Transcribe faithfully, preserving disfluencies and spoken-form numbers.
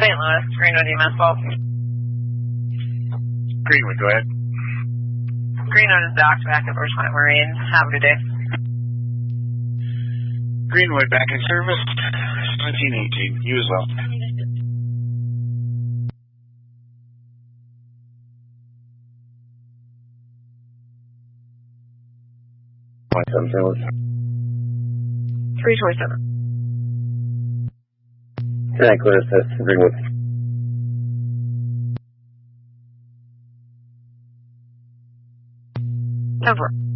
Saint Louis, Greenwood E M S fault. Greenwood, go ahead. Greenwood is docked back at Ridgepoint Marine. Have a good day. Greenwood back in service, seventeen eighteen. You as well. three twenty-seven. Connect clear assist, Greenwood. Over.